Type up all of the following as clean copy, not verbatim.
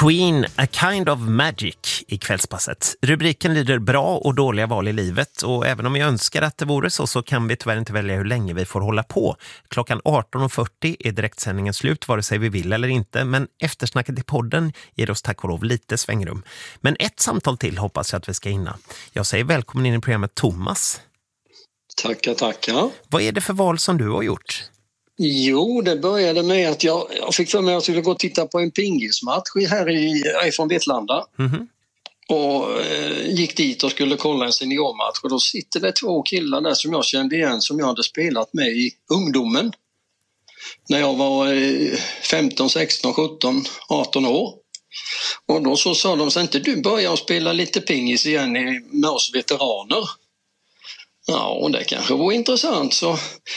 Queen, A Kind of Magic i kvällspasset. Rubriken lyder bra och dåliga val i livet, och även om jag önskar att det vore så kan vi tyvärr inte välja hur länge vi får hålla på. Klockan 18.40 är direktsändningen slut, vare sig vi vill eller inte, men eftersnacket i podden ger oss tack och lov lite svängrum. Men ett samtal till hoppas jag att vi ska hinna. Jag säger välkommen in i programmet Thomas. Tackar. Vad är det för val som du har gjort? Jo, det började med att jag fick för mig att jag skulle gå och titta på en pingismatch här ifrån Vetlanda. Mm-hmm. Och gick dit och skulle kolla en seniormatch, och då sitter det två killar där som jag kände igen, som jag hade spelat med i ungdomen. När jag var 15, 16, 17, 18 år. Och då så sa de, så inte du börjar spela lite pingis igen med oss veteraner? Ja, och det kanske var intressant, så...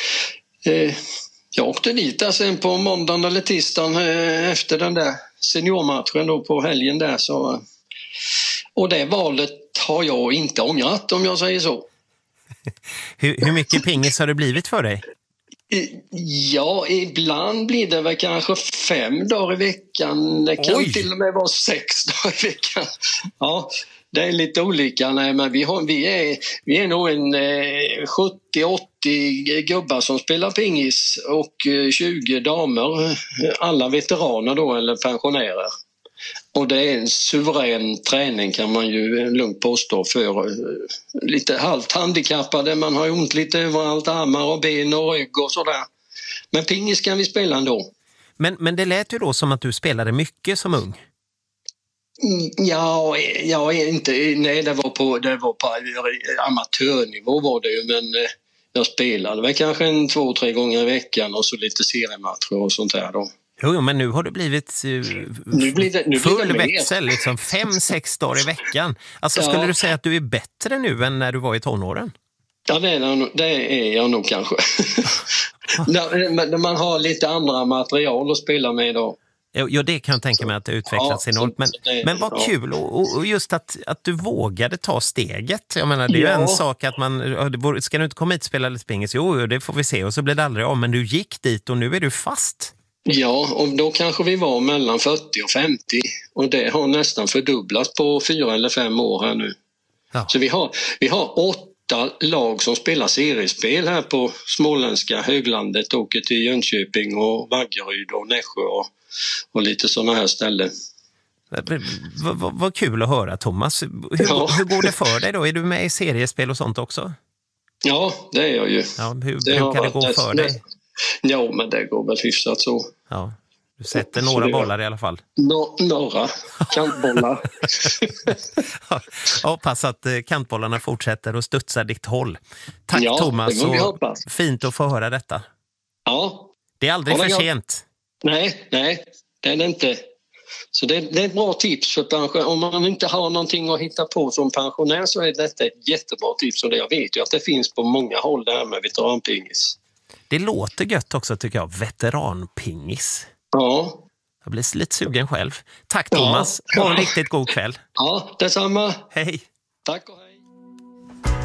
Jag åkte dit där sen på måndagen eller tisdagen efter den där seniormatchen då på helgen där. Så, och det valet har jag inte ångrat, om jag säger så. Hur mycket pingis har det blivit för dig? Ja, ibland blir det väl kanske 5 dagar i veckan. Det kan till och med vara 6 dagar i veckan. Ja, det är lite olika. Nej, men vi är nog en 70-80 gubbar som spelar pingis och 20 damer. Alla veteraner då, eller pensionärer. Och det är en suverän träning, kan man ju lugnt påstå, för lite halvt handikappade. Man har ju ont lite överallt, armar och ben och rygg och sådär. Men pingis kan vi spela ändå. Men det lät ju då som att du spelade mycket som ung. Ja, jag är inte... Nej, det var på amatörnivå var det ju, men jag spelade väl kanske 2-3 gånger i veckan och så lite seriematcher och sånt där då. Jo, men nu har du blivit full växel, liksom 5-6 dagar i veckan. Alltså, skulle du säga att du är bättre nu än när du var i tonåren? Ja, det är jag nog kanske. Man har lite andra material att spela med då. Ja, det kan jag tänka mig att det utvecklats enormt. Men vad kul, och just att du vågade ta steget. Jag menar, det är ju en sak att man... Ska du inte komma hit och spela lite pingis? Jo, det får vi se. Och så blir det aldrig av. Men du gick dit och nu är du fast. Ja, och då kanske vi var mellan 40 och 50. Och det har nästan fördubblats på 4 eller 5 år här nu. Ja. Så vi har 8 lag som spelar seriespel här på småländska höglandet. Åker till Jönköping och Vaggeryd och Nässjö och lite sådana här ställen. Vad kul att höra, Thomas. Hur går det för dig då? Är du med i seriespel och sånt också? Ja, det är jag ju. Ja, hur brukar det gå för dig? Ja, men det går väl hyfsat så. Ja, du sätter några bollar i alla fall. Några kantbollar. Ja, hoppas att kantbollarna fortsätter och studsar ditt håll. Tack, ja, Thomas, och fint att få höra detta. Ja. Det är aldrig för sent. Nej, det är det inte. Så det är ett bra tips för pensionär. Om man inte har någonting att hitta på som pensionär, så är detta ett jättebra tips. Och jag vet ju att det finns på många håll det här med veteranpingis. Det låter gött också, tycker jag. Veteranpingis. Ja. Jag blir lite sugen själv. Tack, Thomas. Ha en riktigt god kväll. Ja, detsamma. Hej. Tack och hej.